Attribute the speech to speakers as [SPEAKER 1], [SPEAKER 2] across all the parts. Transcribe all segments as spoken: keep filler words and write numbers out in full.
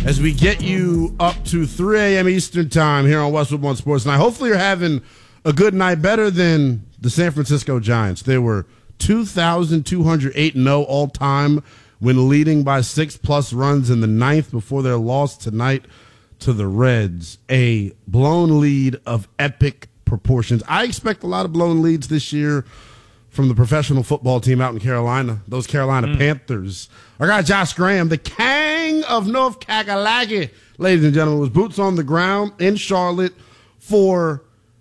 [SPEAKER 1] as we get you up to three a.m. Eastern time here on Westwood One Sports Night. Hopefully you're having a good night, better than the San Francisco Giants. They were two thousand two hundred eight and oh all-time when leading by six-plus runs in the ninth before their loss tonight to the Reds. A blown lead of epic proportions. I expect a lot of blown leads this year from the professional football team out in Carolina, those Carolina mm. Panthers. Our guy Josh Graham, the Kang of North Kakalaki, ladies and gentlemen, was boots on the ground in Charlotte for,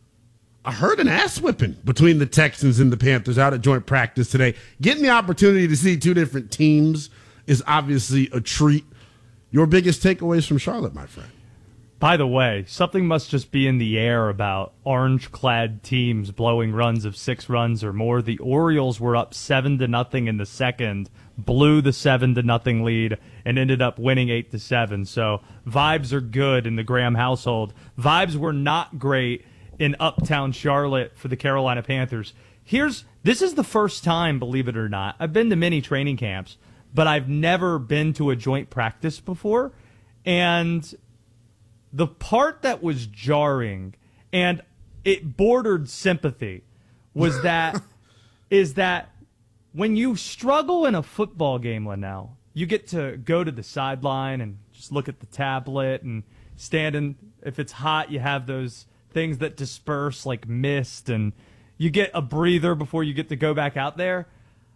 [SPEAKER 1] I heard, an ass whipping between the Texans and the Panthers out at joint practice today. Getting the opportunity to see two different teams is obviously a treat. Your biggest takeaways from Charlotte, my friend?
[SPEAKER 2] By the way, something must just be in the air about orange-clad teams blowing runs of six runs or more. The Orioles were up seven to nothing in the second, blew the seven to nothing lead, and ended up winning eight to seven. So vibes are good in the Graham household. Vibes were not great in uptown Charlotte for the Carolina Panthers. Here's this is the first time, believe it or not. I've been to many training camps, but I've never been to a joint practice before, and the part that was jarring, and it bordered sympathy, was that is that when you struggle in a football game, Linnell, you get to go to the sideline and just look at the tablet and stand in. If it's hot, you have those things that disperse like mist, and you get a breather before you get to go back out there.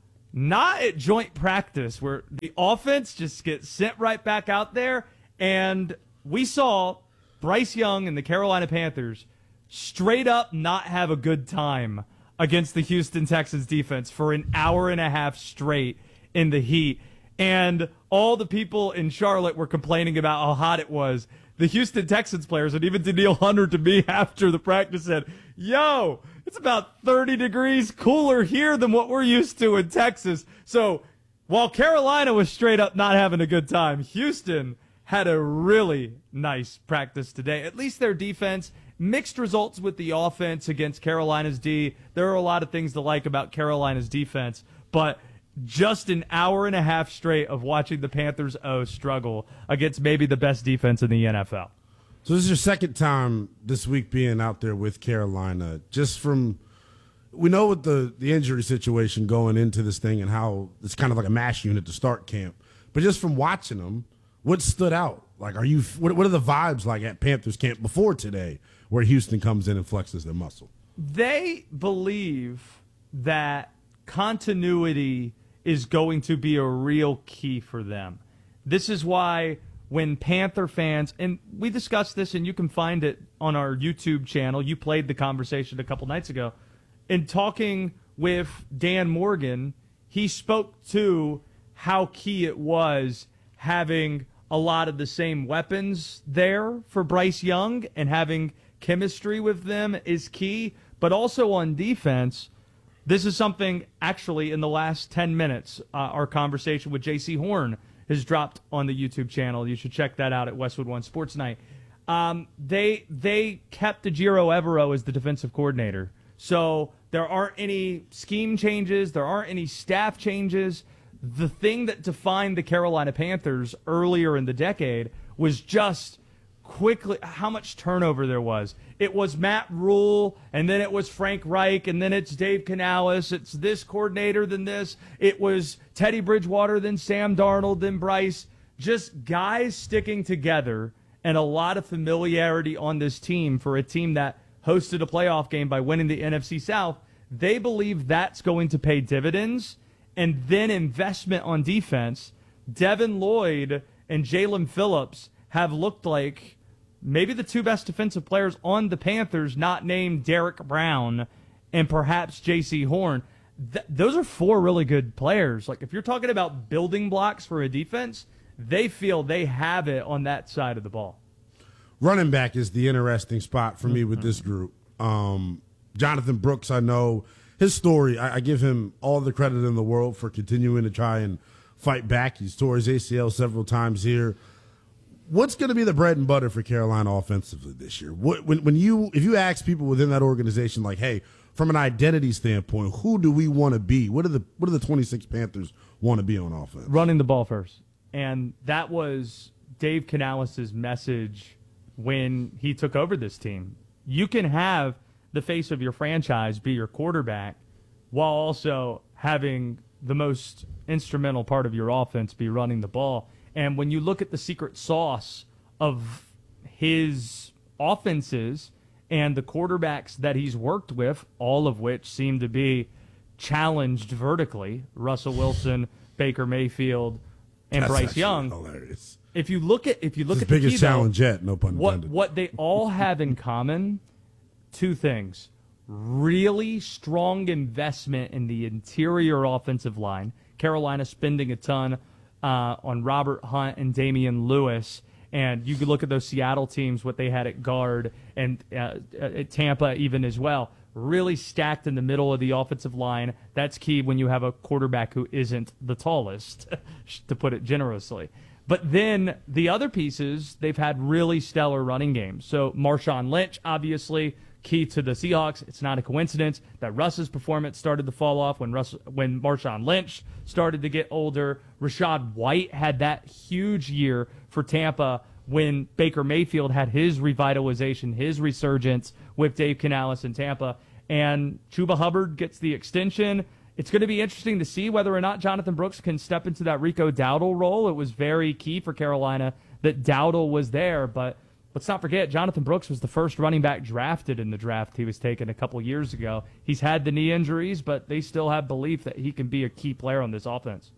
[SPEAKER 2] Not at joint practice, where the offense just gets sent right back out there, and we saw Bryce Young and the Carolina Panthers straight up not have a good time against the Houston Texans defense for an hour and a half straight in the heat. And all the people in Charlotte were complaining about how hot it was. The Houston Texans players, and even Daniil Hunter to me after the practice said, yo, it's about thirty degrees cooler here than what we're used to in Texas. So while Carolina was straight up not having a good time, Houston had a really nice practice today. At least their defense, mixed results with the offense against Carolina's D. There are a lot of things to like about Carolina's defense, but just an hour and a half straight of watching the Panthers O struggle against maybe the best defense in the N F L.
[SPEAKER 1] So this is your second time this week being out there with Carolina. Just from, we know with the, the injury situation going into this thing and how it's kind of like a mash unit to start camp, but just from watching them, what stood out? Like, are you? What, what are the vibes like at Panthers camp before today, where Houston comes in and flexes their muscle?
[SPEAKER 2] They believe that continuity is going to be a real key for them. This is why when Panther fans, and we discussed this, and you can find it on our YouTube channel. You played the conversation a couple nights ago. In talking with Dan Morgan, he spoke to how key it was having a lot of the same weapons there for Bryce Young, and having chemistry with them is key. But also on defense, this is something actually in the last ten minutes, uh, our conversation with J C Horn has dropped on the YouTube channel. You should check that out at Westwood One Sports Night. Um, they they kept Ejiro Evero as the defensive coordinator. So there aren't any scheme changes. There aren't any staff changes. The thing that defined the Carolina Panthers earlier in the decade was just quickly how much turnover there was. It was Matt Rule, and then it was Frank Reich, and then it's Dave Canales. It's this coordinator, then this. It was Teddy Bridgewater, then Sam Darnold, then Bryce. Just guys sticking together, and a lot of familiarity on this team for a team that hosted a playoff game by winning the N F C South. They believe that's going to pay dividends. And then investment on defense. Devin Lloyd and Jalen Phillips have looked like maybe the two best defensive players on the Panthers, not named Derek Brown and perhaps J C Horn. Th- those are four really good players. Like, if you're talking about building blocks for a defense, they feel they have it on that side of the ball.
[SPEAKER 1] Running back is the interesting spot for me with this group. Um, Jonathan Brooks, I know his story, I, I give him all the credit in the world for continuing to try and fight back. He's tore his A C L several times here. What's going to be the bread and butter for Carolina offensively this year? What, when, when you, if you ask people within that organization, like, hey, from an identity standpoint, who do we want to be? What are the what do the twenty-six Panthers want to be on offense?
[SPEAKER 2] Running the ball first. And that was Dave Canales' message when he took over this team. You can have the face of your franchise be your quarterback while also having the most instrumental part of your offense be running the ball. And when you look at the secret sauce of his offenses and the quarterbacks that he's worked with, all of which seem to be challenged vertically, Russell Wilson, Baker Mayfield, and
[SPEAKER 1] That's
[SPEAKER 2] Bryce Young.
[SPEAKER 1] Hilarious.
[SPEAKER 2] If you look at if you look
[SPEAKER 1] It's
[SPEAKER 2] at
[SPEAKER 1] the
[SPEAKER 2] the
[SPEAKER 1] biggest
[SPEAKER 2] key, though,
[SPEAKER 1] challenge yet, no pun
[SPEAKER 2] what
[SPEAKER 1] intended.
[SPEAKER 2] what they all have in common, two things: really strong investment in the interior offensive line. Carolina spending a ton uh, on Robert Hunt and Damian Lewis. And you could look at those Seattle teams, what they had at guard, and uh, at Tampa even as well. Really stacked in the middle of the offensive line. That's key when you have a quarterback who isn't the tallest, to put it generously. But then the other pieces, they've had really stellar running games. So Marshawn Lynch, obviously, key to the Seahawks. It's not a coincidence that Russ's performance started to fall off when Russ, when Marshawn Lynch started to get older. Rachaad White had that huge year for Tampa when Baker Mayfield had his revitalization, his resurgence with Dave Canales in Tampa. And Chuba Hubbard gets the extension. It's going to be interesting to see whether or not Jonathan Brooks can step into that Rico Dowdle role. It was very key for Carolina that Dowdle was there, but let's not forget, Jonathan Brooks was the first running back drafted in the draft he was taken a couple years ago. He's had the knee injuries, but they still have belief that he can be a key player on this offense.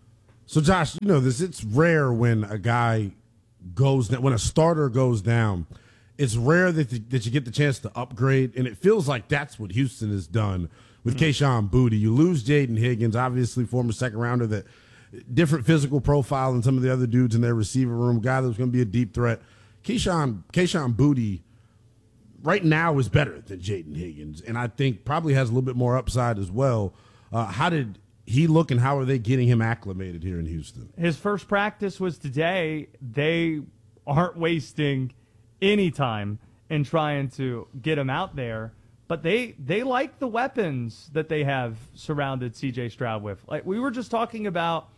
[SPEAKER 1] So, Josh, you know this. It's rare when a guy goes down, when a starter goes down. It's rare that the, that you get the chance to upgrade, and it feels like that's what Houston has done with mm-hmm. Kayshon Boutte. You lose Jaden Higgins, obviously former second rounder, that different physical profile than some of the other dudes in their receiver room. Guy that was going to be a deep threat. Kayshon Kayshon Boutte right now is better than Jaden Higgins, and I think probably has a little bit more upside as well. Uh, how did he look, and how are they getting him acclimated here in Houston?
[SPEAKER 2] His first practice was today. They aren't wasting any time in trying to get him out there, but they they like the weapons that they have surrounded C J Stroud with. Like we were just talking about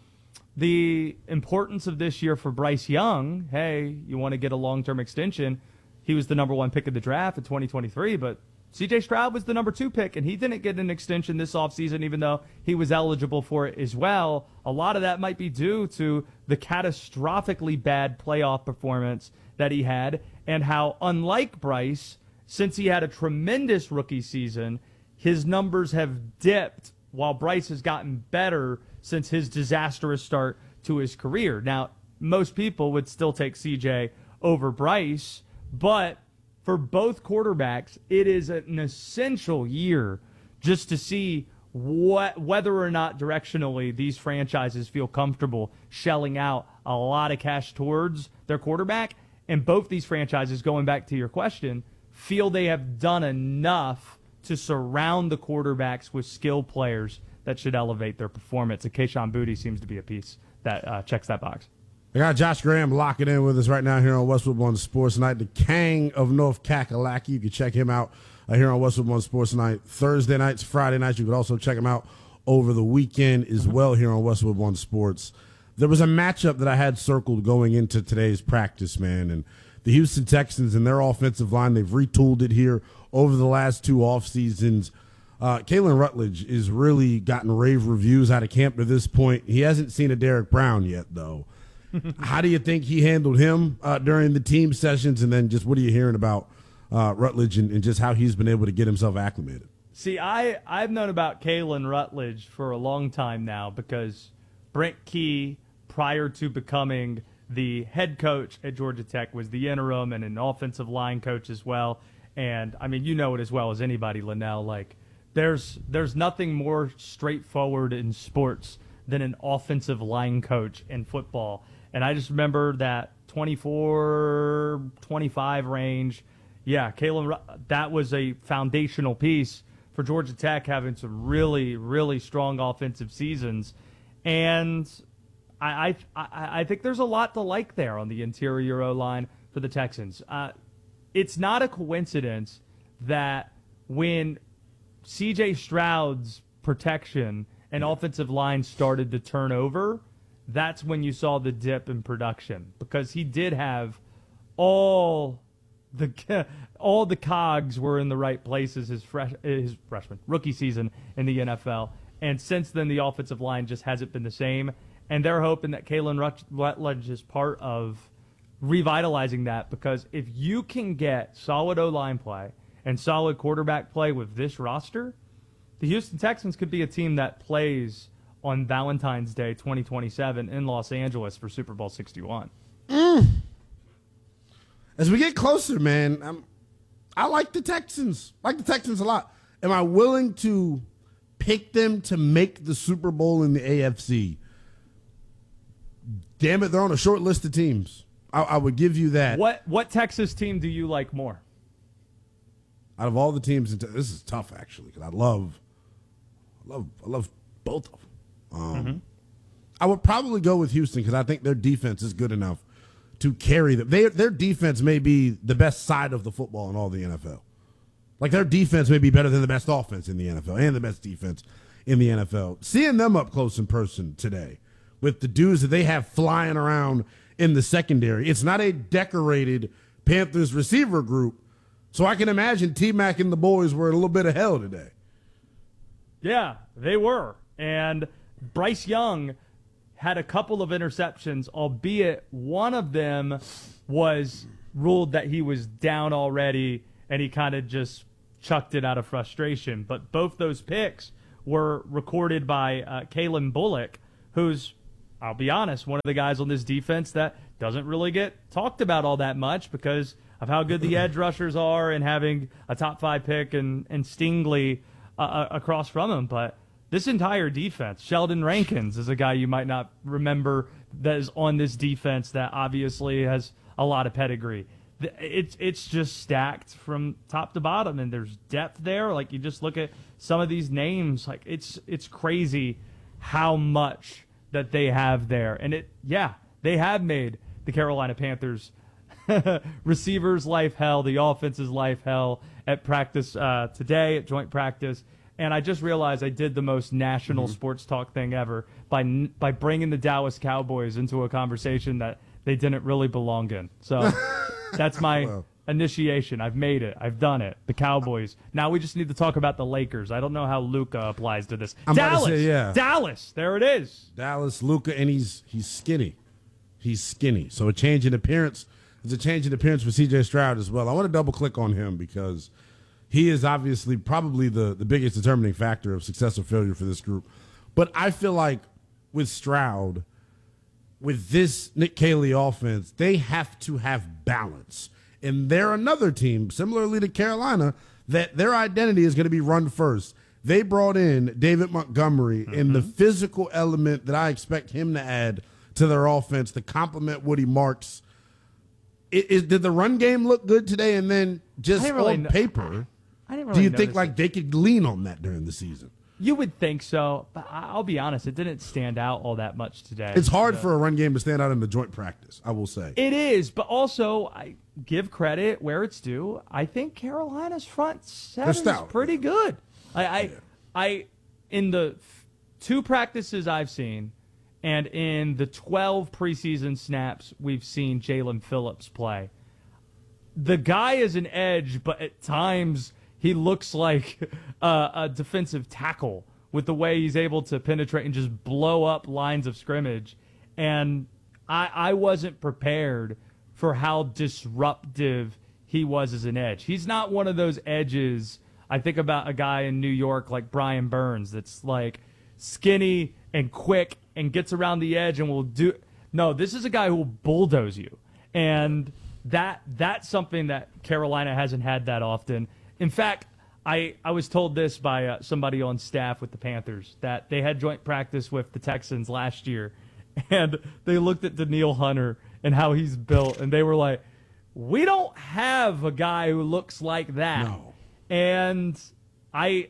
[SPEAKER 2] the importance of this year for Bryce Young. Hey, you want to get a long-term extension. He was the number one pick of the draft in twenty twenty-three, but C J Stroud was the number two pick, and he didn't get an extension this offseason, even though he was eligible for it as well. A lot of that might be due to the catastrophically bad playoff performance that he had, and how, unlike Bryce, since he had a tremendous rookie season, his numbers have dipped while Bryce has gotten better since his disastrous start to his career. Now, most people would still take C J over Bryce, but for both quarterbacks, it is an essential year just to see what whether or not directionally these franchises feel comfortable shelling out a lot of cash towards their quarterback. And both these franchises, going back to your question, feel they have done enough to surround the quarterbacks with skill players that should elevate their performance. And Kayshon Boutte seems to be a piece that uh, checks that box.
[SPEAKER 1] I got Josh Graham locking in with us right now here on Westwood One Sports Night, the King of North Kakalaki. You can check him out uh, here on Westwood One Sports Night Thursday nights, Friday nights. You could also check him out over the weekend as well here on Westwood One Sports. There was a matchup that I had circled going into today's practice, man, and the Houston Texans and their offensive line, they've retooled it here over the last two off seasons. Uh, Kalen Rutledge has really gotten rave reviews out of camp to this point. He hasn't seen a Derek Brown yet, though. How do you think he handled him uh, during the team sessions? And then just what are you hearing about uh, Rutledge and, and just how he's been able to get himself acclimated?
[SPEAKER 2] See, I, I've known about Kalen Rutledge for a long time now because Brent Key, prior to becoming the head coach at Georgia Tech, was the interim and an offensive line coach as well. And, I mean, you know it as well as anybody, Linnell. Like, there's there's nothing more straightforward in sports than an offensive line coach in football. And I just remember that twenty-four, twenty-five range. Yeah, Kalen, that was a foundational piece for Georgia Tech, having some really, really strong offensive seasons. And I I, I think there's a lot to like there on the interior O-line for the Texans. Uh, it's not a coincidence that when C J Stroud's protection and offensive line started to turn over, that's when you saw the dip in production, because he did have all the all the cogs were in the right places his fresh his freshman rookie season in the N F L, and since then the offensive line just hasn't been the same, and they're hoping that Kalen Rutledge is part of revitalizing that, because if you can get solid O-line play and solid quarterback play with this roster, the Houston Texans could be a team that plays on Valentine's Day twenty twenty-seven in Los Angeles for Super Bowl sixty-one.
[SPEAKER 1] Mm. As we get closer, man, I'm, I like the Texans. I like the Texans a lot. Am I willing to pick them to make the Super Bowl in the A F C? Damn it, they're on a short list of teams. I, I would give you that.
[SPEAKER 2] What what Texas team do you like more?
[SPEAKER 1] Out of all the teams, in te- this is tough actually, because I love, I love, I love both of them. Um, mm-hmm. I would probably go with Houston because I think their defense is good enough to carry them. They, their defense may be the best side of the football in all the N F L. Like, their defense may be better than the best offense in the N F L and the best defense in the N F L. Seeing them up close in person today with the dudes that they have flying around in the secondary, it's not a decorated Panthers receiver group, so I can imagine T-Mac and the boys were in a little bit of hell today.
[SPEAKER 2] Yeah, they were. And Bryce Young had a couple of interceptions, albeit one of them was ruled that he was down already, and he kind of just chucked it out of frustration. But both those picks were recorded by uh, Kalen Bullock, who's, I'll be honest, one of the guys on this defense that doesn't really get talked about all that much because of how good the edge rushers are and having a top five pick and, and Stingley uh, across from him. But this entire defense, Sheldon Rankins is a guy you might not remember that is on this defense that obviously has a lot of pedigree. It's it's just stacked from top to bottom, and there's depth there. Like, you just look at some of these names, like it's it's crazy how much that they have there. And it yeah, they have made the Carolina Panthers receivers' life hell, the offense's life hell at practice uh, today, at joint practice. And I just realized I did the most national mm-hmm. sports talk thing ever by by bringing the Dallas Cowboys into a conversation that they didn't really belong in. So that's my well. initiation. I've made it. I've done it. The Cowboys. Now we just need to talk about the Lakers. I don't know how Luka applies to this.
[SPEAKER 1] I'm
[SPEAKER 2] Dallas.
[SPEAKER 1] Say, yeah.
[SPEAKER 2] Dallas. There it is.
[SPEAKER 1] Dallas, Luka, and he's he's skinny. He's skinny. So a change in appearance is a change in appearance for C J Stroud as well. I want to double click on him because he is obviously probably the, the biggest determining factor of success or failure for this group. But I feel like with Stroud, with this Nick Caley offense, they have to have balance. And they're another team, similarly to Carolina, that their identity is going to be run first. They brought in David Montgomery mm-hmm. in the physical element that I expect him to add to their offense to complement Woody Marks. It, it, did the run game look good today? And then just really on know. paper,
[SPEAKER 2] I didn't really
[SPEAKER 1] do you think like it. they could lean on that during the season?
[SPEAKER 2] You would think so, but I'll be honest, it didn't stand out all that much today.
[SPEAKER 1] It's hard so. for a run game to stand out in the joint practice, I will say.
[SPEAKER 2] It is, but also I give credit where it's due. I think Carolina's front seven is pretty good. I, I, yeah. I, in the two practices I've seen, and in the twelve preseason snaps we've seen Jalen Phillips play, the guy is an edge, but at times he looks like a, a defensive tackle with the way he's able to penetrate and just blow up lines of scrimmage. And I, I wasn't prepared for how disruptive he was as an edge. He's not one of those edges. I think about a guy in New York like Brian Burns that's like skinny and quick and gets around the edge and will do. No, this is a guy who will bulldoze you. And that that's something that Carolina hasn't had that often. In fact, I, I was told this by uh, somebody on staff with the Panthers, that they had joint practice with the Texans last year, and they looked at Danielle Hunter and how he's built, and they were like, we don't have a guy who looks like that.
[SPEAKER 1] No.
[SPEAKER 2] And I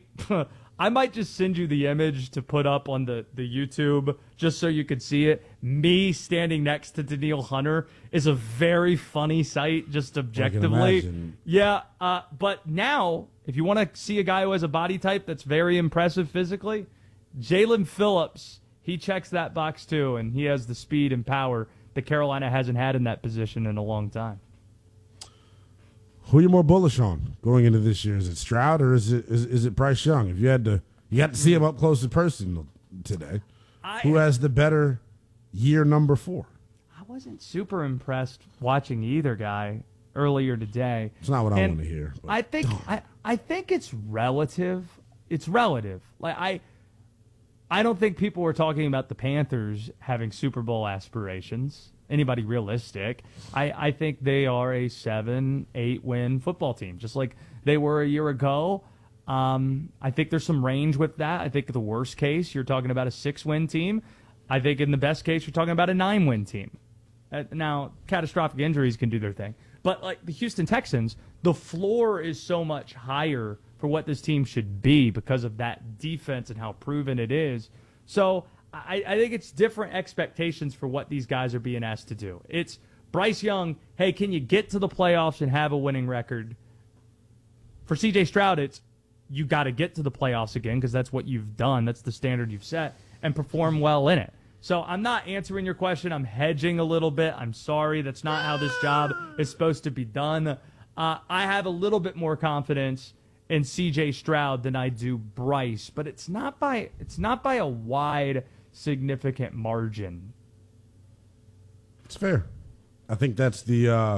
[SPEAKER 2] I might just send you the image to put up on the, the YouTube just so you could see it. Me standing next to Danielle Hunter is a very funny sight, just objectively. Yeah, uh, but now, if you want to see a guy who has a body type that's very impressive physically, Jalen Phillips he checks that box too, and he has the speed and power that Carolina hasn't had in that position in a long time.
[SPEAKER 1] Who are you more bullish on going into this year? Is it Stroud or is it is, is it Bryce Young? If you had to, you got to see him up close in person today. I, Who has the better year number four?
[SPEAKER 2] I wasn't super impressed watching either guy earlier today.
[SPEAKER 1] It's not what
[SPEAKER 2] and
[SPEAKER 1] I want to hear. But.
[SPEAKER 2] I think I, I think it's relative. It's relative. Like I, I don't think people were talking about the Panthers having Super Bowl aspirations. Anybody realistic? I, I think they are a seven, eight win football team, just like they were a year ago. Um, I think there's some range with that. I think the worst case, you're talking about a six win team. I think in the best case, you're talking about a nine win team. Uh, now, catastrophic injuries can do their thing. But like the Houston Texans, the floor is so much higher for what this team should be because of that defense and how proven it is. So I, I think it's different expectations for what these guys are being asked to do. It's Bryce Young, hey, can you get to the playoffs and have a winning record? For C J Stroud, it's you got to get to the playoffs again because that's what you've done. That's the standard you've set, and perform well in it. So I'm not answering your question. I'm hedging a little bit. I'm sorry. That's not how this job is supposed to be done. Uh, I have a little bit more confidence in C J Stroud than I do Bryce, but it's not by it's not by a wide, significant margin.
[SPEAKER 1] It's fair. I think that's the uh,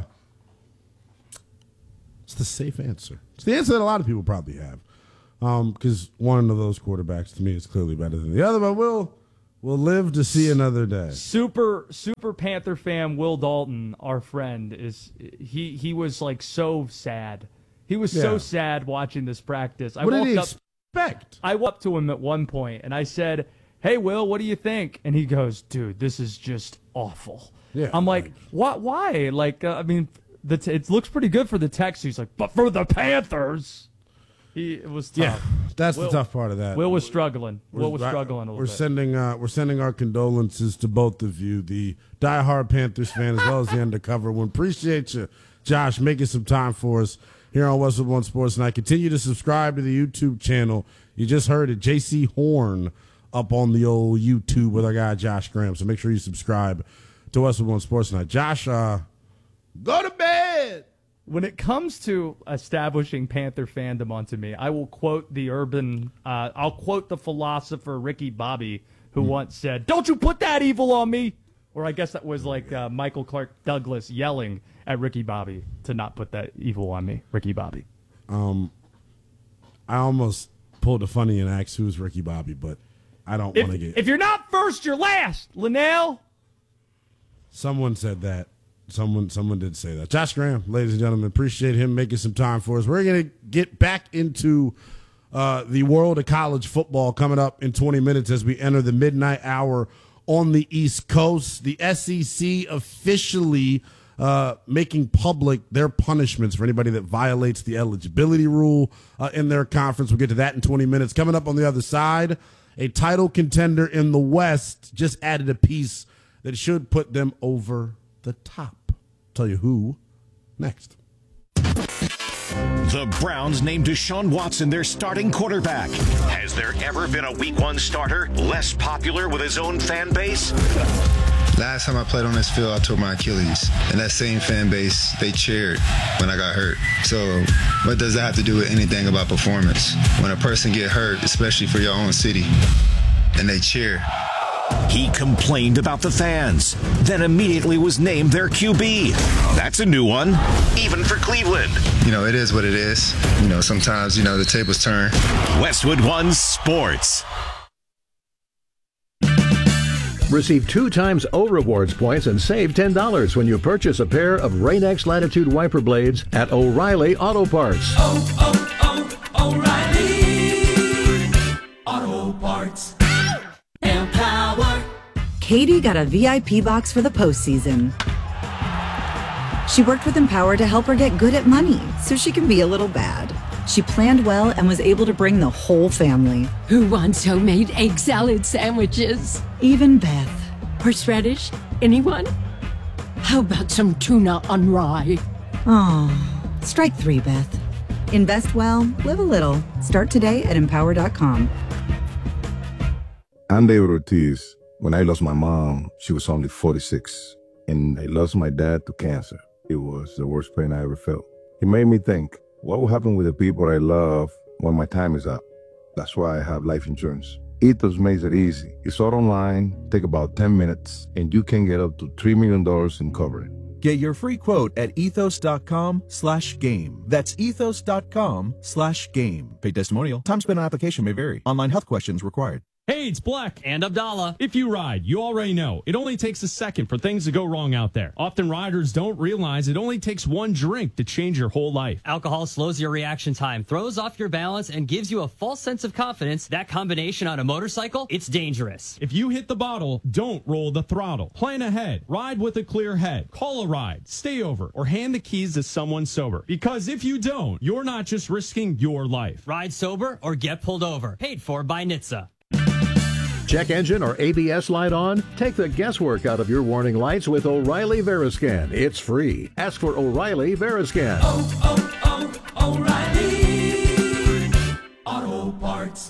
[SPEAKER 1] it's the safe answer. It's the answer that a lot of people probably have, because um, one of those quarterbacks to me is clearly better than the other. But we'll we'll live to see another day.
[SPEAKER 2] Super super Panther fan Will Dalton, our friend, is he he was like so sad. He was yeah. so sad watching this practice. I
[SPEAKER 1] what
[SPEAKER 2] walked
[SPEAKER 1] did he
[SPEAKER 2] up,
[SPEAKER 1] expect?
[SPEAKER 2] I walked up to him at one point and I said, "Hey, Will, what do you think?" And he goes, "Dude, this is just awful."
[SPEAKER 1] Yeah,
[SPEAKER 2] I'm like, like "What? Why?" Like, uh, I mean, the t- it looks pretty good for the Texans. He's like, "But for the Panthers." He it was tough.
[SPEAKER 1] Yeah, that's
[SPEAKER 2] Will,
[SPEAKER 1] the tough part of that.
[SPEAKER 2] Will was struggling.
[SPEAKER 1] We're,
[SPEAKER 2] Will was struggling a little
[SPEAKER 1] we're
[SPEAKER 2] bit.
[SPEAKER 1] Sending, uh, we're sending our condolences to both of you, the diehard Panthers fan as well as the undercover one. Appreciate you, Josh, making some time for us here on Westwood One Sports. And I continue to subscribe to the YouTube channel. You just heard it, J C Horn up on the old YouTube with our guy Josh Graham. So make sure you subscribe to Westwood One Sports tonight. Josh, uh, go to bed.
[SPEAKER 2] When it comes to establishing Panther fandom onto me, I will quote the urban, uh, I'll quote the philosopher Ricky Bobby, who mm. once said, "Don't you put that evil on me." Or I guess that was like uh, Michael Clark Douglas yelling at Ricky Bobby to not put that evil on me, Ricky Bobby.
[SPEAKER 1] Um, I almost pulled a funny and asked who's Ricky Bobby, but I don't want to get.
[SPEAKER 2] If you're not first, you're last, Linnell.
[SPEAKER 1] Someone said that. Someone someone did say that. Josh Graham, ladies and gentlemen, appreciate him making some time for us. We're going to get back into uh, the world of college football coming up in twenty minutes as we enter the midnight hour on the East Coast. The S E C officially uh, making public their punishments for anybody that violates the eligibility rule uh, in their conference. We'll get to that in twenty minutes. Coming up on the other side, a title contender in the West just added a piece that should put them over the top. Tell you who next.
[SPEAKER 3] The Browns named Deshaun Watson their starting quarterback. Has there ever been a week one starter less popular with his own fan base?
[SPEAKER 4] Last time I played on this field, I tore my Achilles. And that same fan base, they cheered when I got hurt. So what does that have to do with anything about performance? When a person get hurt, especially for your own city, and they cheer.
[SPEAKER 3] He complained about the fans, then immediately was named their Q B. That's a new one, even for Cleveland.
[SPEAKER 4] You know, it is what it is. You know, sometimes, you know, the tables turn.
[SPEAKER 3] Westwood One Sports.
[SPEAKER 5] Receive two times O Rewards points and save ten dollars when you purchase a pair of Rain-X Latitude wiper blades at O'Reilly Auto Parts.
[SPEAKER 6] Oh, oh, oh, O'Reilly Auto Parts. Empower.
[SPEAKER 7] Katie got a V I P box for the postseason. She worked with Empower to help her get good at money so she can be a little bad. She planned well and was able to bring the whole family.
[SPEAKER 8] Who wants homemade egg salad sandwiches?
[SPEAKER 7] Even Beth.
[SPEAKER 8] Horseradish? Anyone? How about some tuna on rye?
[SPEAKER 7] Oh, strike three, Beth. Invest well, live a little. Start today at empower dot com.
[SPEAKER 9] Andy Ortiz. When I lost my mom, she was only forty-six. And I lost my dad to cancer. It was the worst pain I ever felt. It made me think, what will happen with the people I love when my time is up? That's why I have life insurance. Ethos makes it easy. It's all online, take about ten minutes, and you can get up to three million dollars in coverage.
[SPEAKER 10] Get your free quote at ethos.com slash game. That's ethos.com slash game. Paid testimonial. Time spent on application may vary. Online health questions required.
[SPEAKER 11] Hey, it's Black. And Abdallah. If you ride, you already know. It only takes a second for things to go wrong out there. Often riders don't realize it only takes one drink to change your whole life.
[SPEAKER 12] Alcohol slows your reaction time, throws off your balance, and gives you a false sense of confidence. That combination on a motorcycle, it's dangerous.
[SPEAKER 11] If you hit the bottle, don't roll the throttle. Plan ahead. Ride with a clear head. Call a ride. Stay over. Or hand the keys to someone sober. Because if you don't, you're not just risking your life.
[SPEAKER 12] Ride sober or get pulled over. Paid for by N H T S A.
[SPEAKER 5] Check engine or A B S light on? Take the guesswork out of your warning lights with O'Reilly Veriscan. It's free. Ask for O'Reilly Veriscan.
[SPEAKER 6] Oh, oh, oh, O'Reilly Auto Parts.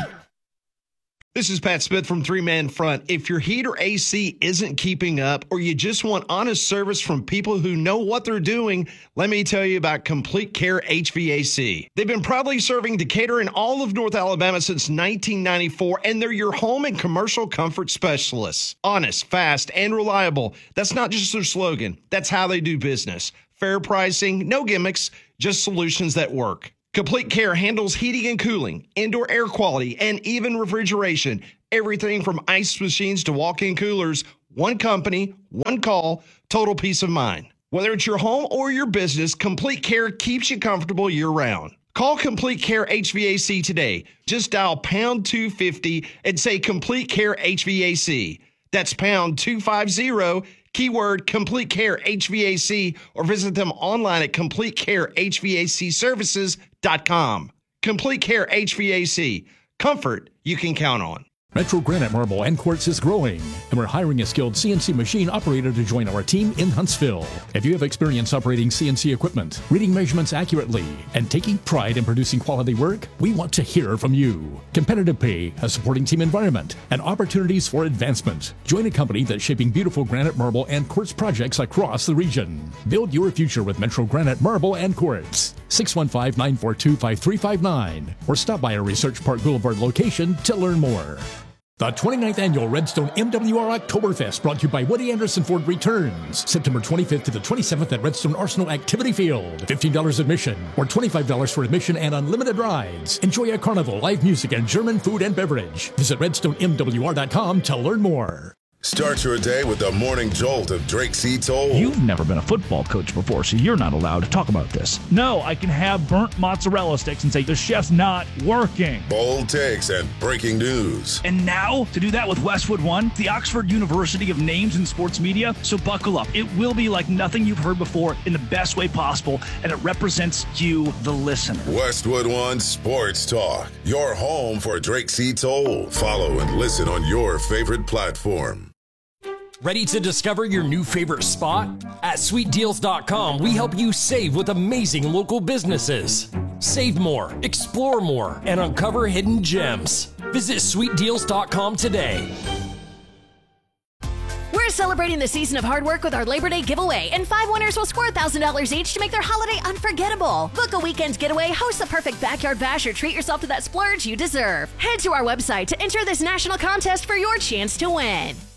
[SPEAKER 13] This is Pat Smith from Three Man Front. If your heat or A C isn't keeping up, or you just want honest service from people who know what they're doing, let me tell you about Complete Care H V A C. They've been proudly serving Decatur and all of North Alabama since nineteen ninety-four, and they're your home and commercial comfort specialists. Honest, fast, and reliable. That's not just their slogan. That's how they do business. Fair pricing, no gimmicks, just solutions that work. Complete Care handles heating and cooling, indoor air quality, and even refrigeration. Everything from ice machines to walk-in coolers. One company, one call, total peace of mind. Whether it's your home or your business, Complete Care keeps you comfortable year-round. Call Complete Care H V A C today. Just dial pound two fifty and say Complete Care H V A C. That's pound two fifty, keyword Complete Care H V A C, or visit them online at complete care h v a c services dot com. Complete Care H V A C. Comfort you can count on.
[SPEAKER 14] Metro Granite Marble and Quartz is growing, and we're hiring a skilled C N C machine operator to join our team in Huntsville. If you have experience operating C N C equipment, reading measurements accurately, and taking pride in producing quality work, we want to hear from you. Competitive pay, a supporting team environment, and opportunities for advancement. Join a company that's shaping beautiful granite, marble, and quartz projects across the region. Build your future with Metro Granite Marble and Quartz. six one five, nine four two, five three five nine, or stop by our Research Park Boulevard location to learn more. The twenty-ninth Annual Redstone M W R Oktoberfest, brought to you by Woody Anderson Ford, returns September twenty-fifth to the twenty-seventh at Redstone Arsenal Activity Field. fifteen dollars admission, or twenty-five dollars for admission and unlimited rides. Enjoy a carnival, live music, and German food and beverage. Visit redstone m w r dot com to learn more.
[SPEAKER 15] Start your day with the morning jolt of Drake C. Toll.
[SPEAKER 16] You've never been a football coach before, so you're not allowed to talk about this.
[SPEAKER 17] No, I can have burnt mozzarella sticks and say the chef's not working.
[SPEAKER 15] Bold takes and breaking news.
[SPEAKER 17] And now, to do that with Westwood One, the Oxford University of Names in Sports Media. So buckle up. It will be like nothing you've heard before in the best way possible, and it represents you, the listener.
[SPEAKER 15] Westwood One Sports Talk, your home for Drake C. Toll. Follow and listen on your favorite platform.
[SPEAKER 18] Ready to discover your new favorite spot? At sweet deals dot com, we help you save with amazing local businesses. Save more, explore more, and uncover hidden gems. Visit sweet deals dot com today.
[SPEAKER 19] We're celebrating the season of hard work with our Labor Day giveaway, and five winners will score one thousand dollars each to make their holiday unforgettable. Book a weekend getaway, host the perfect backyard bash, or treat yourself to that splurge you deserve. Head to our website to enter this national contest for your chance to win.